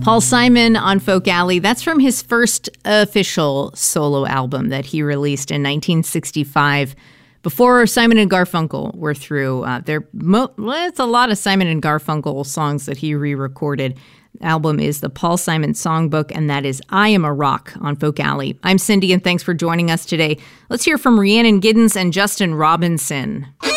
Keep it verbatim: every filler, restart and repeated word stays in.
Paul Simon on Folk Alley. That's from his first official solo album that he released in nineteen sixty-five. Before Simon and Garfunkel were through, uh, there mo- well, it's a lot of Simon and Garfunkel songs that he re-recorded. The album is the Paul Simon Songbook, and that is I Am a Rock on Folk Alley. I'm Cindy, and thanks for joining us today. Let's hear from Rhiannon Giddens and Justin Robinson.